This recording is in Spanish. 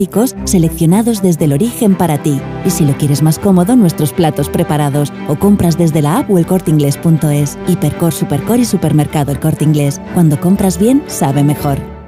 seleccionados desde el origen para ti. Y si lo quieres más cómodo, nuestros platos preparados. O compras desde la app o elcorteinglés.es. Hipercor, Supercor y Supermercado El Corte Inglés. Cuando compras bien, sabe mejor.